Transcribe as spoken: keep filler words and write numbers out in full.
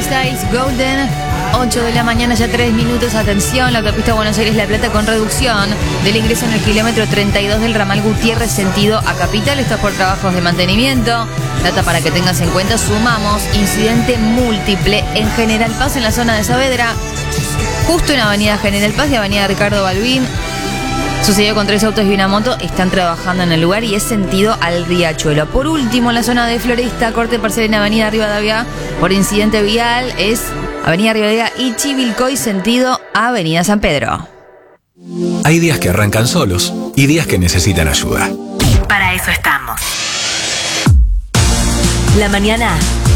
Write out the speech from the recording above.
Styles, Golden. ocho de la mañana, ya tres minutos. Atención, la autopista Buenos Aires-La Plata con reducción del ingreso en el kilómetro treinta y dos del ramal Gutiérrez sentido a Capital. Esto es por trabajos de mantenimiento. Data para que tengas en cuenta. Sumamos incidente múltiple en General Paz en la zona de Saavedra, justo en Avenida General Paz y Avenida Ricardo Balbín. Sucedió con tres autos y una moto. Están trabajando en el lugar y es sentido al Riachuelo. Por último, en la zona de Floresta, corte parcial en Avenida Rivadavia por incidente vial es Avenida Rivadavia y Chivilcoy sentido a Avenida San Pedro. Hay días que arrancan solos y días que necesitan ayuda. Para eso estamos. La mañana